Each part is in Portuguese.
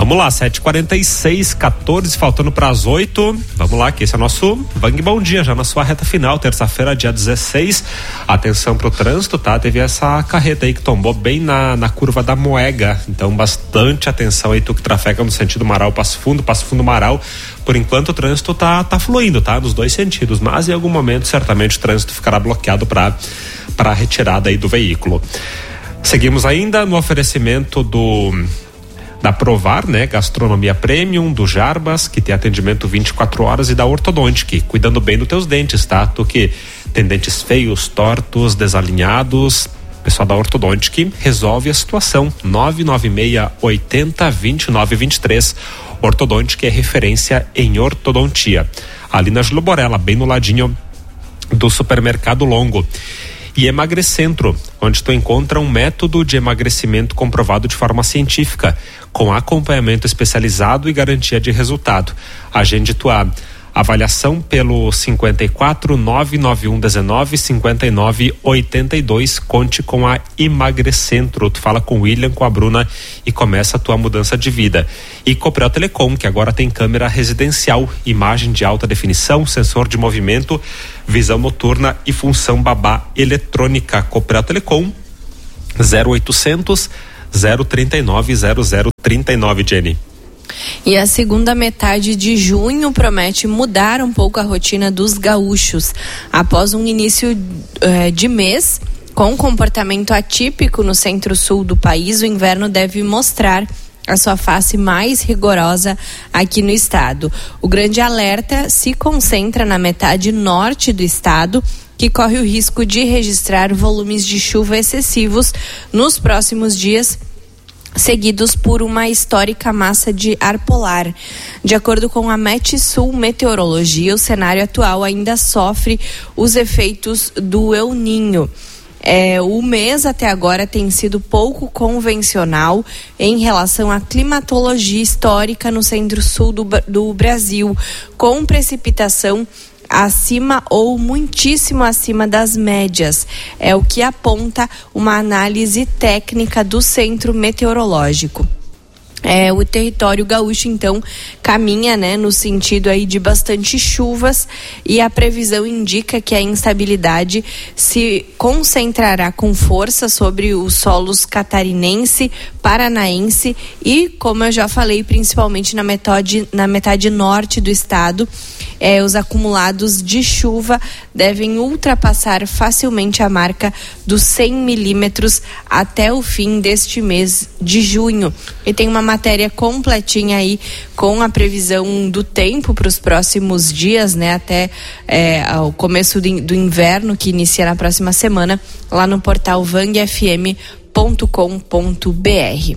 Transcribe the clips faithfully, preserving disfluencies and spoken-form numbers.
Vamos lá, sete e quarenta e seis, quatorze, faltando para as oito. Vamos lá, que esse é o nosso Vang Bom Dia, já na sua reta final, terça-feira, dia dezesseis. Atenção pro trânsito, tá? Teve essa carreta aí que tombou bem na, na curva da Moega. Então, bastante atenção aí, tu que trafega no sentido Marau, Passo Fundo, Passo Fundo, Marau. Por enquanto, o trânsito tá, tá fluindo, tá? Nos dois sentidos, mas em algum momento, certamente, o trânsito ficará bloqueado para para retirada aí do veículo. Seguimos ainda no oferecimento do da Provar, né? Gastronomia Premium, do Jarbas, que tem atendimento vinte e quatro horas, e da Ortodontic, cuidando bem dos teus dentes, tá? Tu que tem dentes feios, tortos, desalinhados, pessoal da Ortodontic resolve a situação. nove nove seis, oito zero, dois nove dois três. Ortodontic é referência em ortodontia. Ali na Júlio Borella, bem no ladinho do Supermercado Longo. E Emagrecentro, onde tu encontra um método de emagrecimento comprovado de forma científica, com acompanhamento especializado e garantia de resultado. Agende tua avaliação pelo cinquenta e quatro, nove nove um dezenove, cinquenta e nove, oitenta e dois. Conte com a Emagrecentro. Tu fala com o William, com a Bruna e começa a tua mudança de vida. E Copel Telecom, que agora tem câmera residencial, imagem de alta definição, sensor de movimento, visão noturna e função babá eletrônica. Copel Telecom, zero oitocentos, zero trinta e nove, zero zero trinta e nove, Jenny. E a segunda metade de junho promete mudar um pouco a rotina dos gaúchos. Após um início eh, de mês com comportamento atípico no centro-sul do país, o inverno deve mostrar a sua face mais rigorosa aqui no estado. O grande alerta se concentra na metade norte do estado, que corre o risco de registrar volumes de chuva excessivos nos próximos dias, seguidos por uma histórica massa de ar polar. De acordo com a Metsul Meteorologia, o cenário atual ainda sofre os efeitos do El Niño. É, o mês até agora tem sido pouco convencional em relação à climatologia histórica no centro-sul do, do Brasil, com precipitação acima ou muitíssimo acima das médias. É o que aponta uma análise técnica do Centro Meteorológico. É, o território gaúcho, então, caminha, né, no sentido aí de bastante chuvas, e a previsão indica que a instabilidade se concentrará com força sobre os solos catarinense, paranaense e, como eu já falei, principalmente na metade, na metade norte do estado. É, os acumulados de chuva devem ultrapassar facilmente a marca dos cem milímetros até o fim deste mês de junho. E tem uma matéria completinha aí com a previsão do tempo para os próximos dias, né, até é, o começo do, do inverno, que inicia na próxima semana, lá no portal vang f m ponto com ponto b r.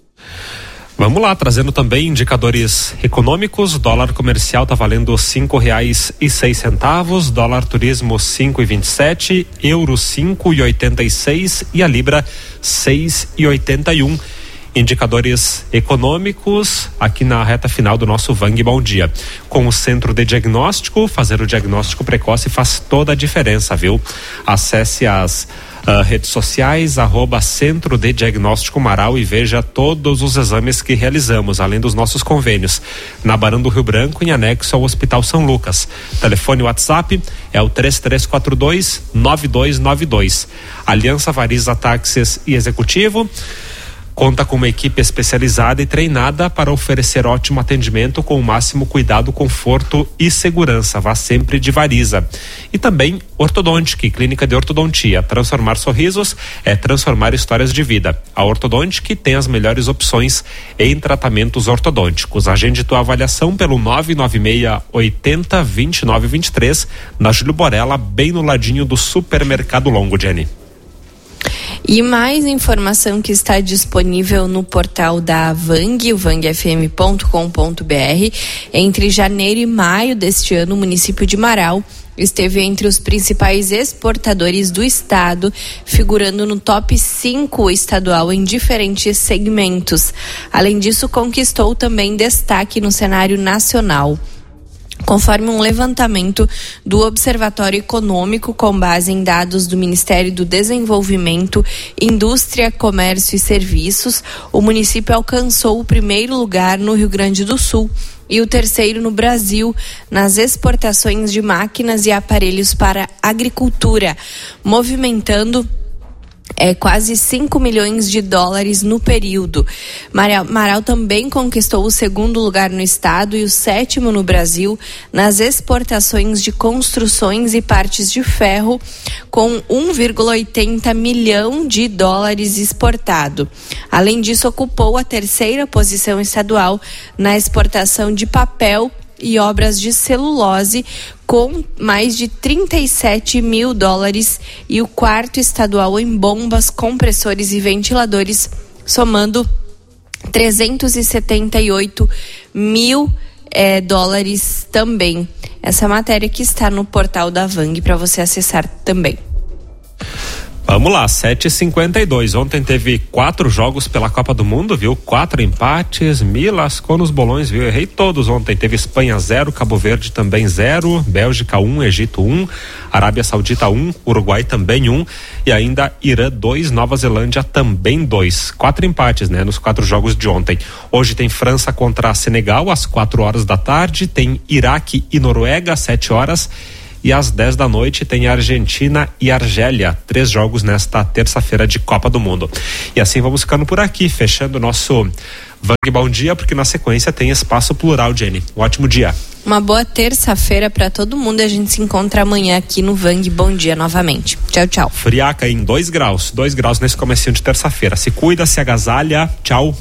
Vamos lá, trazendo também indicadores econômicos. Dólar comercial está valendo cinco reais e seis centavos, dólar turismo cinco e vinte e sete, euro cinco e oitenta e seis e a libra seis e oitenta e um. Indicadores econômicos aqui na reta final do nosso Vang Bom Dia. Com o Centro de Diagnóstico, fazer o diagnóstico precoce faz toda a diferença, viu? Acesse as Uh, redes sociais, arroba Centro de Diagnóstico Marau, e veja todos os exames que realizamos, além dos nossos convênios, na Barão do Rio Branco, em anexo ao Hospital São Lucas. Telefone WhatsApp é o três três quatro dois, nove dois nove dois. Aliança Variza Táxis e Executivo conta com uma equipe especializada e treinada para oferecer ótimo atendimento com o máximo cuidado, conforto e segurança. Vá sempre de Variza. E também Ortodontic, clínica de ortodontia. Transformar sorrisos é transformar histórias de vida. A Ortodontic tem as melhores opções em tratamentos ortodônticos. Agende tua avaliação pelo nove nove seis, oito zero, dois nove dois três, na Júlio Borella, bem no ladinho do Supermercado Longo, Jenny. E mais informação que está disponível no portal da Vang, o vang f m ponto com ponto b r. Entre janeiro e maio deste ano, o município de Marau esteve entre os principais exportadores do estado, figurando no top cinco estadual em diferentes segmentos. Além disso, conquistou também destaque no cenário nacional. Conforme um levantamento do Observatório Econômico com base em dados do Ministério do Desenvolvimento, Indústria, Comércio e Serviços, o município alcançou o primeiro lugar no Rio Grande do Sul e o terceiro no Brasil nas exportações de máquinas e aparelhos para agricultura, movimentando É, quase cinco milhões de dólares no período. Marau, Marau também conquistou o segundo lugar no estado e o sétimo no Brasil nas exportações de construções e partes de ferro, com um vírgula oitenta milhão de dólares exportado. Além disso, ocupou a terceira posição estadual na exportação de papel e obras de celulose, com mais de trinta e sete mil dólares, e o quarto estadual em bombas, compressores e ventiladores, somando trezentos e setenta e oito mil é, dólares também. Essa matéria que está no portal da Vang para você acessar também. Vamos lá, sete e cinquenta e dois. Ontem teve quatro jogos pela Copa do Mundo, viu? Quatro empates, me lascou nos bolões, viu? Errei todos ontem. Teve Espanha zero, Cabo Verde também zero, Bélgica um, Egito um, Arábia Saudita um, Uruguai também um e ainda Irã dois, Nova Zelândia também dois. Quatro empates, né? Nos quatro jogos de ontem. Hoje tem França contra Senegal às quatro horas da tarde, tem Iraque e Noruega às sete horas. E às dez da noite tem Argentina e Argélia, três jogos nesta terça-feira de Copa do Mundo. E assim vamos ficando por aqui, fechando o nosso Vang Bom Dia, porque na sequência tem Espaço Plural, Jenny. Um ótimo dia. Uma boa terça-feira para todo mundo e a gente se encontra amanhã aqui no Vang Bom Dia novamente. Tchau, tchau. Friaca em dois graus, dois graus nesse comecinho de terça-feira. Se cuida, se agasalha. Tchau.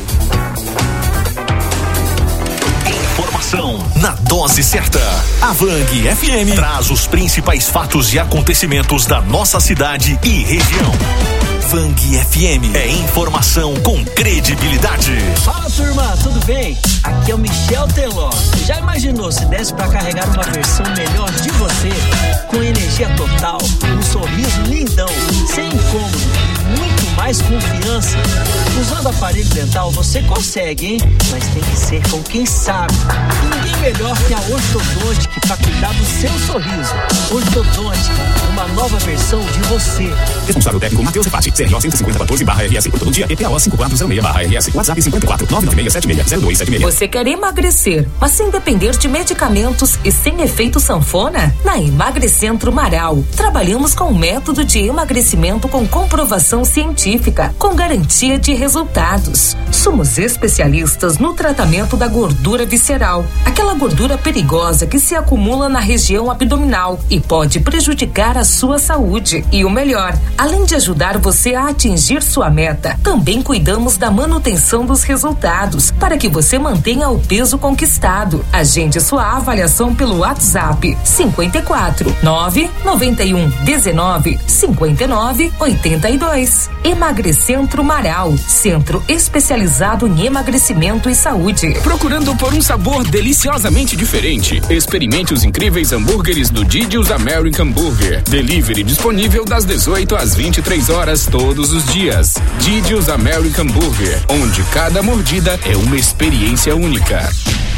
Na dose certa, a Vang F M traz os principais fatos e acontecimentos da nossa cidade e região. Vang F M é informação com credibilidade. Fala, turma, tudo bem? Aqui é o Michel Teló. Já imaginou se desse pra carregar uma versão melhor de você? Com energia total, um sorriso lindão, sem incômodo e muito mais confiança. Usando aparelho dental você consegue, hein? Mas tem que ser com quem sabe. E ninguém melhor que a Ortodontic pra cuidar do seu sorriso. Ortodontic, uma nova versão de você. Responsável técnico Matheus Repati, C R O cento e cinquenta quatorze barra R S, por todo dia, E P A O cinco quatro zero seis barra R S, WhatsApp cinquenta e quatro, nove nove seis sete seis, zero dois sete seis. Você quer emagrecer, mas sem depender de medicamentos e sem efeito sanfona? Na Emagrecentro Marau, trabalhamos com um método de emagrecimento com comprovação científica, com garantia de resultados. Somos especialistas no tratamento da gordura visceral, aquela gordura perigosa que se acumula na região abdominal e pode prejudicar a sua saúde. E o melhor, além de ajudar você a atingir sua meta, também cuidamos da manutenção dos resultados para que você mantenha o peso conquistado. Agende sua avaliação pelo WhatsApp cinquenta e quatro, nove noventa e um, dezenove, cinquenta e nove, oitenta e dois. Emagrecentro Marau, centro especializado em emagrecimento e saúde. Procurando por um sabor deliciosamente diferente? Experimente os incríveis hambúrgueres do Didi's American Burger. Delivery disponível das dezoito às vinte e três horas todos os dias. Didi's American Burger, onde cada mordida é uma experiência única.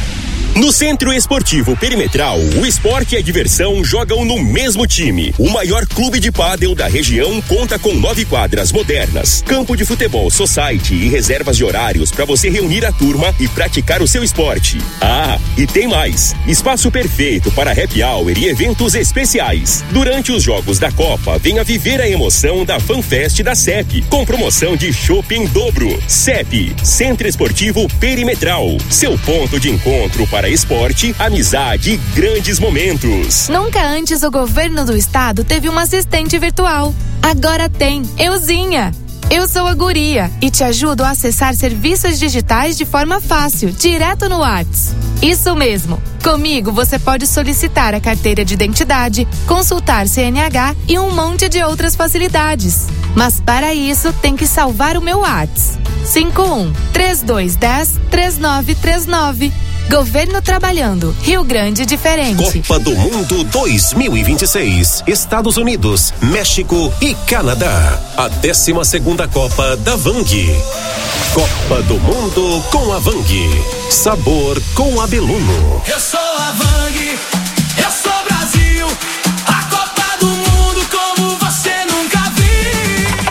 No Centro Esportivo Perimetral, o esporte e a diversão jogam no mesmo time. O maior clube de pádel da região conta com nove quadras modernas, campo de futebol society e reservas de horários para você reunir a turma e praticar o seu esporte. Ah, e tem mais! Espaço perfeito para happy hour e eventos especiais. Durante os jogos da Copa, venha viver a emoção da FanFest da C E P, com promoção de chopp em dobro. C E P, Centro Esportivo Perimetral, seu ponto de encontro para esporte, amizade e grandes momentos. Nunca antes o governo do estado teve uma assistente virtual. Agora tem, Euzinha. Eu sou a Guria e te ajudo a acessar serviços digitais de forma fácil, direto no WhatsApp. Isso mesmo. Comigo você pode solicitar a carteira de identidade, consultar C N H e um monte de outras facilidades. Mas para isso tem que salvar o meu WhatsApp. cinco um, três dois um zero, três nove três nove. Governo trabalhando. Rio Grande diferente. Copa do Mundo dois mil e vinte e seis. Estados Unidos, México e Canadá. A décima segunda Copa da Vang. Copa do Mundo com a Vang. Sabor com Abeluno. Eu sou a Vang, eu sou Brasil. A Copa do Mundo como você nunca viu.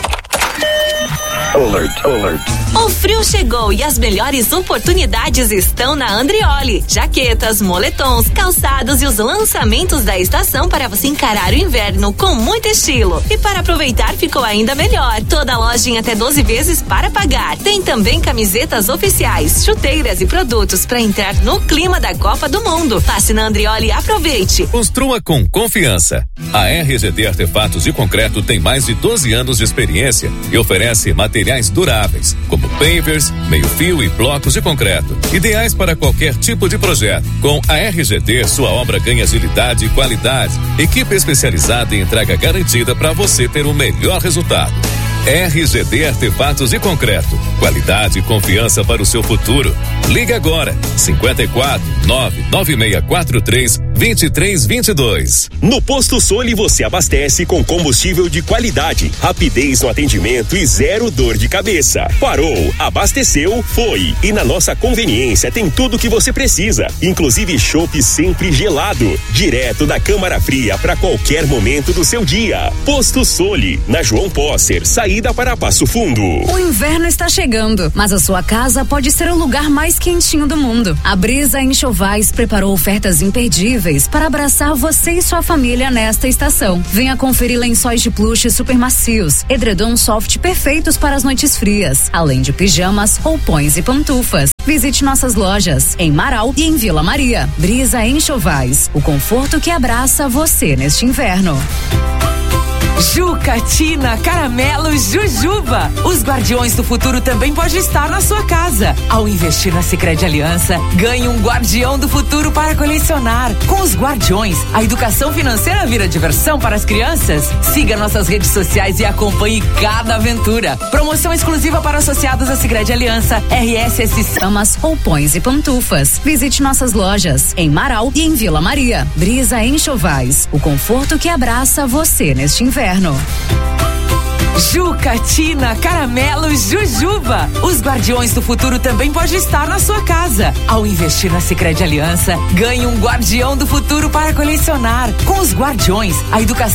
Alert, alert. O frio chegou e as melhores oportunidades estão na Andrioli. Jaquetas, moletons, calçados e os lançamentos da estação para você encarar o inverno com muito estilo. E para aproveitar ficou ainda melhor. Toda loja em até doze vezes para pagar. Tem também camisetas oficiais, chuteiras e produtos para entrar no clima da Copa do Mundo. Passe na Andrioli e aproveite. Construa com confiança. A R G D Artefatos de Concreto tem mais de doze anos de experiência e oferece materiais duráveis, como pavers, meio-fio e blocos de concreto, ideais para qualquer tipo de projeto. Com a R G D, sua obra ganha agilidade e qualidade. Equipe especializada e entrega garantida para você ter o melhor resultado. R G D Artefatos de Concreto. Qualidade e confiança para o seu futuro. Liga agora. cinquenta e quatro, nove nove seis quatro três, dois três dois dois. No Posto Soli você abastece com combustível de qualidade, rapidez no atendimento e zero dor de cabeça. Parou, abasteceu, foi. E na nossa conveniência tem tudo o que você precisa, inclusive chopp sempre gelado, direto da câmara fria para qualquer momento do seu dia. Posto Soli, na João Posser, saída para Passo Fundo. O inverno está chegando, mas a sua casa pode ser o lugar mais quentinho do mundo. A Brisa Enxovais preparou ofertas imperdíveis para abraçar você e sua família nesta estação. Venha conferir lençóis de plush super macios, edredom soft perfeitos para as noites frias, além de pijamas, roupões e pantufas. Visite nossas lojas em Marau e em Vila Maria. Brisa Enxovais, o conforto que abraça você neste inverno. Juca, Tina, Caramelo, Jujuba. Os Guardiões do Futuro também pode estar na sua casa. Ao investir na Sicredi Aliança, ganhe um Guardião do Futuro para colecionar. Com os Guardiões, a educação financeira vira diversão para as crianças. Siga nossas redes sociais e acompanhe cada aventura. Promoção exclusiva para associados à Sicredi Aliança, R S S C. Amas, roupões e pantufas. Visite nossas lojas em Marau e em Vila Maria. Brisa Enxovais, o conforto que abraça você neste inverno. Juca, Tina, Caramelo, Jujuba. Os Guardiões do Futuro também pode estar na sua casa. Ao investir na Sicredi Aliança, ganhe um Guardião do Futuro para colecionar. Com os Guardiões, a educação